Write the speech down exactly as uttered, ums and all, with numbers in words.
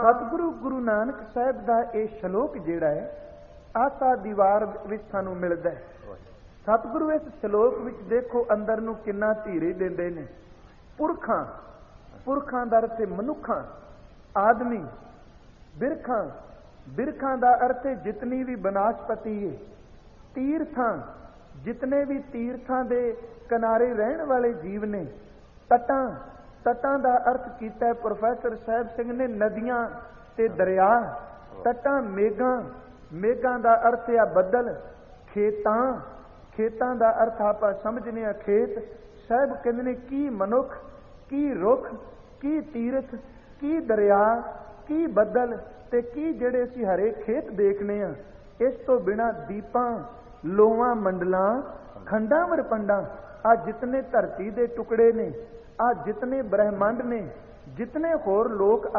सतगुरु गुरु नानक साहब का यह श्लोक जिहड़ा है आसा दीवार विच सानू मिलता है। सतगुरु इस श्लोक विच देखो अंदर नू किन्ना धीरे देंदे ने। पुरखां पुरखां दा अर्थ मनुखां आदमी, बिरखां बिरखां दा अर्थ जितनी भी बनास्पति है, तीर्थां जितने भी तीर्थां दे किनारे रहने वाले जीव ने, तटां तटां दा अर्थ कीता है प्रोफैसर साहब सिंह ने नदियां ते दरिया, तटां मेघां मेघां दा अर्थ है बदल, खेतां खेतां दा अर्थ आप समझने आ खेत। साहब कहंदे ने की मनुख, की रुख, की तीर्थ, की दरिया, की बदल ते की जेड़े असीं हरे खेत देखने आ। इस तो बिना दीपां लोहां मंडलां खंडां मरपंडां आ जितने धरती दे टुकड़े ने, आ जितने ब्रह्मंड ने, जितने होर लोक